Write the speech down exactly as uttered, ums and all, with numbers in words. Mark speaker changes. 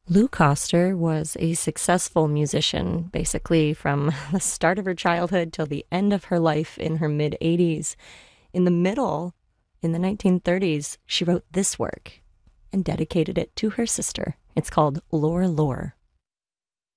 Speaker 1: Lou Coster was a successful musician, basically from the start of her childhood till the end of her life in her mid eighties. In the middle, in the nineteen thirties, she wrote this work and dedicated it to her sister. It's called Lore Lore.